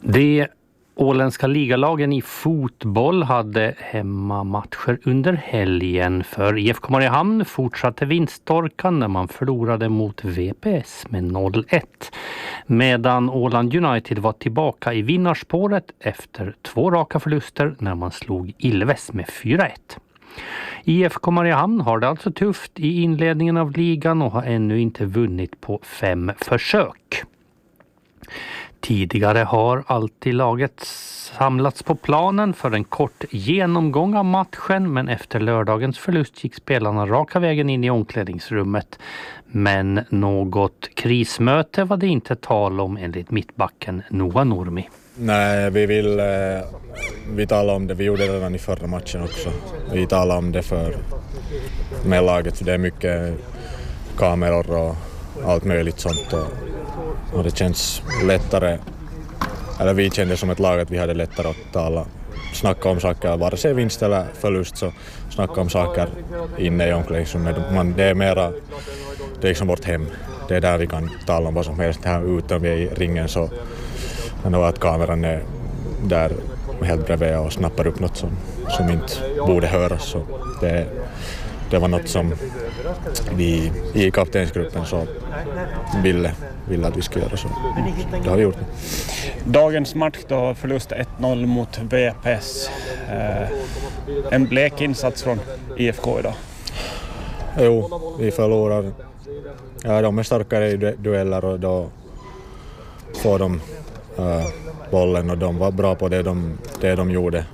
De åländska ligalagen i fotboll hade hemmamatcher under helgen. För IFK Mariehamn fortsatte vinststorkan när man förlorade mot VPS med 0-1. Medan Åland United var tillbaka i vinnarspåret efter 2 raka förluster när man slog Ilves med 4-1. IFK Mariehamn har det alltså tufft i inledningen av ligan och har ännu inte vunnit på 5 försök. Tidigare har alltid laget samlats på planen för en kort genomgång av matchen, men efter lördagens förlust gick spelarna raka vägen in i omklädningsrummet. Men något krismöte var det inte tal om enligt mittbacken Noah Nurmi. Nej, vi talade om det. Vi gjorde det redan i förra matchen också. Vi talade om det med laget, för det är mycket kameror och allt möjligt sånt. Och det känns lättare, eller vi kände som ett lag att vi hade lättare att snacka om saker, vare sig vinst eller förlust, så snacka om saker inne i omklädningsrummet. Det är mera, det är liksom vårt hem. Det är där vi kan tala om vad som helst. Här ute vi är i ringen så kan att kameran är där helt bredvid och snappar upp något som inte borde höras. Så det var något som vi i kaptensgruppen så ville att vi skulle göra, så det har vi gjort. Dagens match då, förlust 1-0 mot VPS. En blek insats från IFK idag. Jo, vi förlorar. Ja, de är starkare i dueller och då får de bollen, och de var bra på det de gjorde.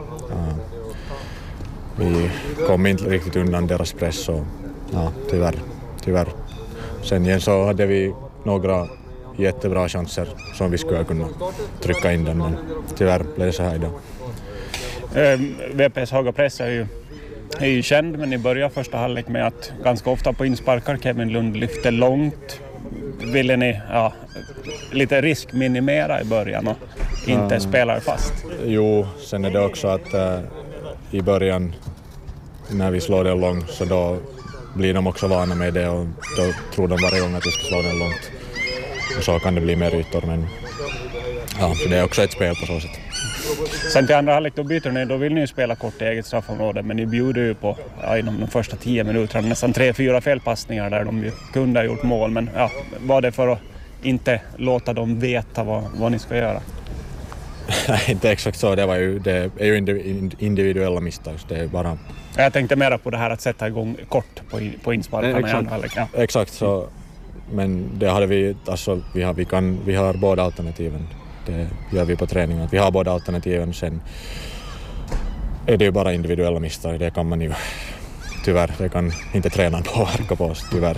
Vi kom inte riktigt undan deras press, och ja, tyvärr. Sen igen så hade vi några jättebra chanser som vi skulle kunna trycka in den, men tyvärr blev det så här idag. VPS höga press är ju känd, men ni börjar första halvlek med att ganska ofta på insparkar Kevin Lund lyfter långt. Ville ni lite riskminimera i början och inte spela fast? Jo, sen är det också att i början när vi slår den långt, så då blir de också vana med det, och då tror de varje gång att vi ska slå den långt. Och så kan det bli mer ytor, men ja, för det är också ett spel på så sätt. Sen till andra halvlek då byter ni, då vill ni ju spela kort i eget straffområde, men ni bjuder ju på inom de första 10 minuterna nästan 3-4 felpassningar där de ju kunde ha gjort mål, men ja, var det för att inte låta dem veta vad ni ska göra? Nej, inte exakt så. Det är ju individuella misstag. Det är bara... Jag tänkte mera på det här att sätta igång kort på insparkarna i andra halvlek. Ja. Exakt så. Men det hade vi, alltså vi har båda alternativen. Det gör vi på träningen. Vi har båda alternativen, sen är det ju bara individuella misstag. Det kan man ju tyvärr, det kan inte tränaren påverka på oss tyvärr.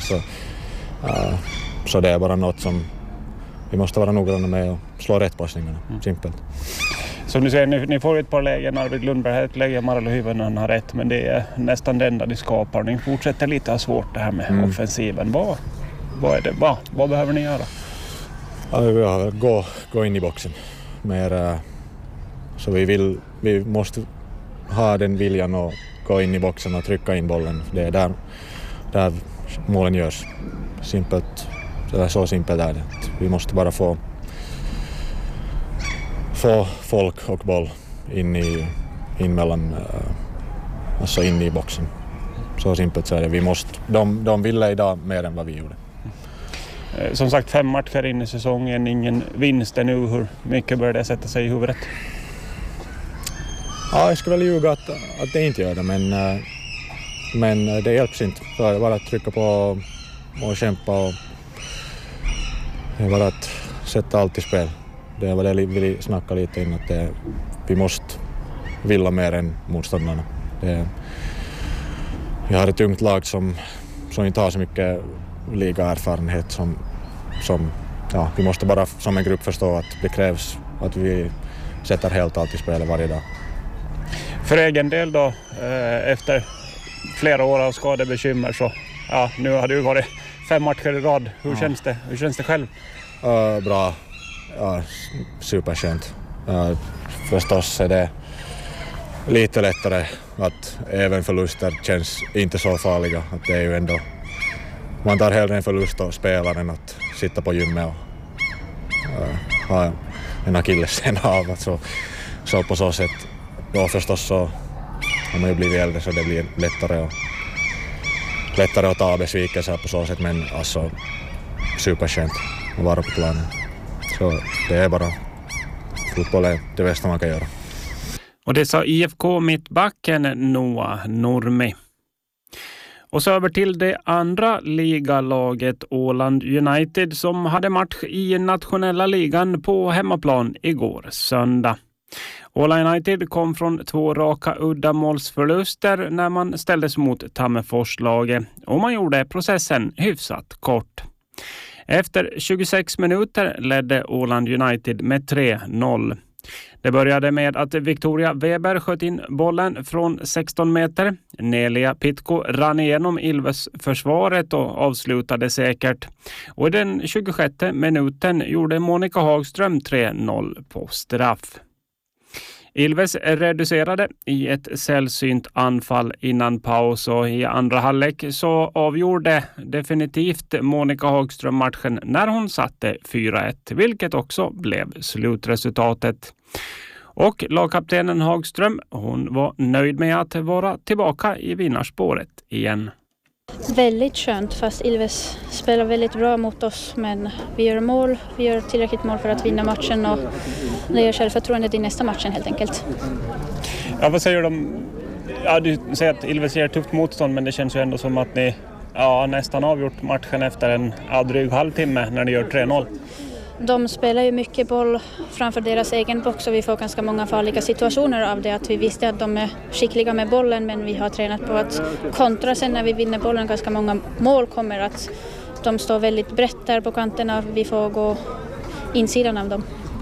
Så det är bara något som vi måste vara noggranna med och slå rätt passningarna, simpelt. Som du säger, ni får ett par lägen. Arvid Lundberg har ett läge, Marlo Hyvönen har rätt, men det är nästan det enda de skapar. Ni fortsätter lite svårt det här med offensiven. Vad är det? Vad behöver ni göra? Ja, vi behöver gå in i boxen mer, så vi måste ha den viljan att gå in i boxen och trycka in bollen. Det är där målen görs. Simpelt, så simpelt är det. Vi måste bara få folk och boll in i boxen. Så simpelt så är det. De ville idag mer än vad vi gjorde. Som sagt, 5 matcher in i säsongen, ingen vinst ännu. Hur mycket börjar det sätta sig i huvudet? Ja, jag skulle väl ljuga att det inte gör det, men det hjälps inte. Så är det bara att trycka på och kämpa, och det är bara att sätta allt i spel. Det var det vi snackade lite in, att vi måste vilja mer än motståndarna. Vi har ett ungt lag som inte har så mycket ligaerfarenhet som vi måste bara som en grupp förstå att det krävs att vi sätter helt allt i spelet varje dag. För egen del då, efter flera år av skadebekymmer, så nu har det ju varit 5 matcher i rad. Hur känns det själv? Bra. Ja, superskönt. Förstås är det lite lättare att även förluster känns inte så farliga. Att det är ju ändå, man tar hellre en förlust och spelar än att sitta på gymmet ha en akillescen av. Så på så sätt, då förstås så har man ju blivit äldre så det blir lättare att ta besvikelser på så sätt, men alltså superskönt att vara på planen. Så det är bara, fotboll är det bästa man kan göra. Och det sa IFK mittbacken Noah Nurmi. Och så över till det andra ligalaget Åland United som hade match i nationella ligan på hemmaplan igår söndag. Åland United kom från 2 raka uddamålsförluster när man ställdes mot Tammerforslaget och man gjorde processen hyfsat kort. Efter 26 minuter ledde Åland United med 3-0. Det började med att Victoria Weber sköt in bollen från 16 meter. Nelia Pitko rann igenom Ilves försvaret och avslutade säkert. Och i den 26 minuten gjorde Monica Hagström 3-0 på straff. Ilves reducerade i ett sällsynt anfall innan paus och i andra halvlek så avgjorde definitivt Monica Hagström matchen när hon satte 4-1, vilket också blev slutresultatet. Och lagkaptenen Hagström, hon var nöjd med att vara tillbaka i vinnarspåret igen. Väldigt skönt, fast Ilves spelar väldigt bra mot oss, men vi gör tillräckligt mål för att vinna matchen och det ger självförtroende i nästa matchen helt enkelt. Ja, vad säger de? Ja, du säger att Ilves ger tufft motstånd, men det känns ju ändå som att ni nästan avgjort matchen efter en dryg halvtimme när ni gör 3-0. De spelar ju mycket boll framför deras egen box och vi får ganska många farliga situationer av det. Att vi visste att de är skickliga med bollen, men vi har tränat på att kontra sen när vi vinner bollen. Ganska många mål kommer att de står väldigt brett där på kanterna. Vi får gå insidan av dem.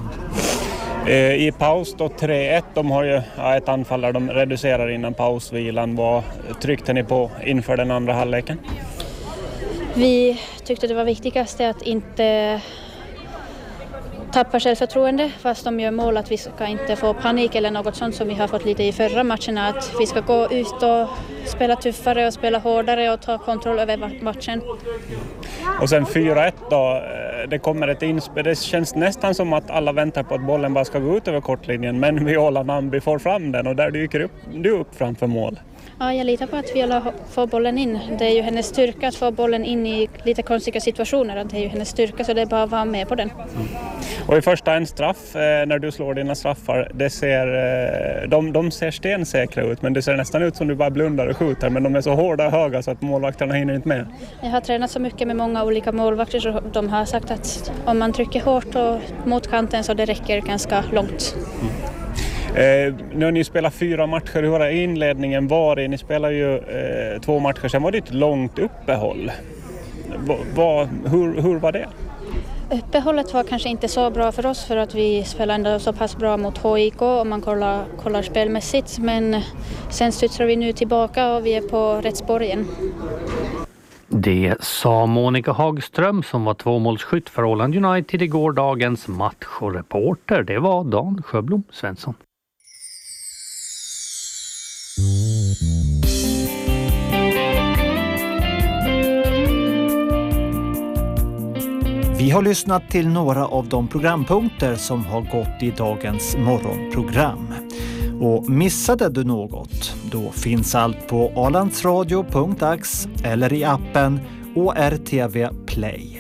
I paus då 3-1, de har ju ett anfall där de reducerar innan pausvilan. Vad tryckte ni på inför den andra halvleken? Vi tyckte det var viktigast att inte tappa självförtroende fast de gör mål, att vi ska inte få panik eller något sånt som vi har fått lite i förra matcherna, att vi ska gå ut och spela tuffare och spela hårdare och ta kontroll över matchen. Och sen 4-1 då, det kommer ett inspel, det känns nästan som att alla väntar på att bollen bara ska gå ut över kortlinjen, men Viola Nambi får fram den och där dyker du upp framför mål. Ja, jag litar på att Viola får bollen in. Det är ju hennes styrka att få bollen in i lite konstiga situationer. Det är ju hennes styrka, så det är bara att vara med på den. Och i första en straff, när du slår dina straffar, det ser, de ser stensäkra ut, men det ser nästan ut som du bara blundar och skjuter, men de är så hårda och höga så att målvakterna hinner inte med. Jag har tränat så mycket med många olika målvakter så de har sagt att om man trycker hårt och mot kanten så det räcker ganska långt. Nu har ni spelat 4 matcher, hur har inledningen varit? Ni spelar ju 2 matcher, sen var det ett långt uppehåll. Hur var det? Uppehållet var kanske inte så bra för oss för att vi spelade ändå så pass bra mot HIK om man kollar spelmässigt, men sen studsar vi nu tillbaka och vi är på rätt spår igen. Det sa Monica Hagström som var 2-målsskytt för Åland United i gårdagens match, och reporter det var Dan Sjöblom Svensson. Vi har lyssnat till några av de programpunkter som har gått i dagens morgonprogram. Och missade du något? Då finns allt på alandsradio.ax eller i appen ORTV Play.